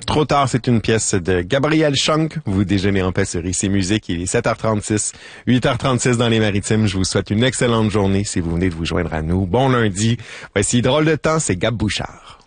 Trop tard, c'est une pièce de Gabriel Schunk. Vous déjeunez en paix sur ICI Musique. Il est 7h36, 8h36 dans les Maritimes. Je vous souhaite une excellente journée si vous venez de vous joindre à nous. Bon lundi. Voici Drôle de temps, c'est Gab Bouchard.